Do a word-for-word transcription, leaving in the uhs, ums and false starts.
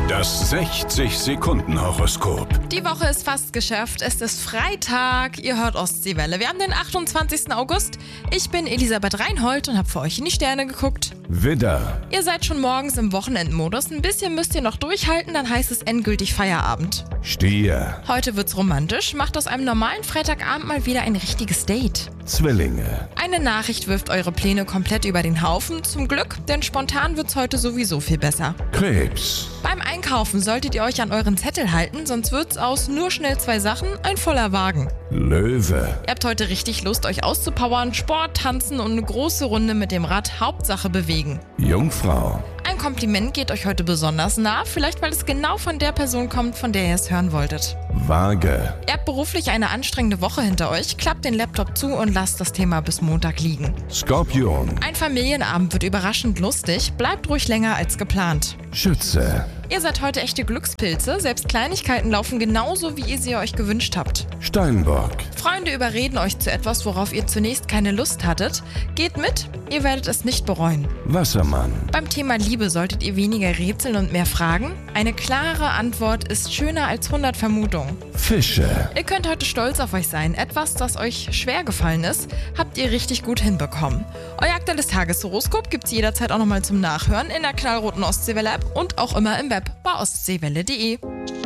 Das sechzig-Sekunden-Horoskop. Die Woche ist fast geschafft. Es ist Freitag. Ihr hört Ostseewelle. Wir haben den achtundzwanzigsten August. Ich bin Elisabeth Reinhold und habe für euch in die Sterne geguckt. Widder, Ihr seid schon morgens im Wochenendmodus. Ein bisschen müsst ihr noch durchhalten, dann heißt es endgültig Feierabend. Stier, Heute wird's romantisch. Macht aus einem normalen Freitagabend mal wieder ein richtiges Date. Zwillinge, Eine Nachricht wirft eure Pläne komplett über den Haufen. Zum Glück, denn spontan wird's heute sowieso viel besser. Krebs, Beim Einkaufen solltet ihr euch an euren Zettel halten, sonst wird's aus nur schnell zwei Sachen ein voller Wagen. Löwe, Ihr habt heute richtig Lust, euch auszupowern, Sport, Tanzen und eine große Runde mit dem Rad, Hauptsache bewegen. Jungfrau, Ein Kompliment geht euch heute besonders nah, vielleicht weil es genau von der Person kommt, von der ihr es hören wolltet. Waage, Ihr habt beruflich eine anstrengende Woche hinter euch, klappt den Laptop zu und lasst das Thema bis Montag liegen. Skorpion, Ein Familienabend wird überraschend lustig, bleibt ruhig länger als geplant. Schütze, Ihr seid heute echte Glückspilze, selbst Kleinigkeiten laufen genauso, wie ihr sie euch gewünscht habt. Steinbock, Freunde überreden euch zu etwas, worauf ihr zunächst keine Lust hattet. Geht mit, ihr werdet es nicht bereuen. Wassermann, Beim Thema Liebe solltet ihr weniger rätseln und mehr fragen. Eine klare Antwort ist schöner als hundert Vermutungen. Fische, Ihr könnt heute stolz auf euch sein. Etwas, das euch schwer gefallen ist, habt ihr richtig gut hinbekommen. Euer aktuelles Tageshoroskop gibt's jederzeit auch nochmal zum Nachhören in der knallroten Ostseewelle-App und auch immer im Web bei ostseewelle punkt de.